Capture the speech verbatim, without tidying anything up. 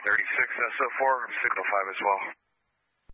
thirty-six S O four, signal five as well.